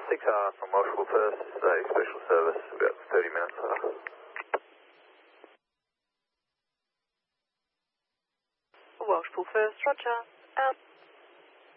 6R from Welshpool First, this is a special service, about 30 minutes. Welshpool First, Roger, out.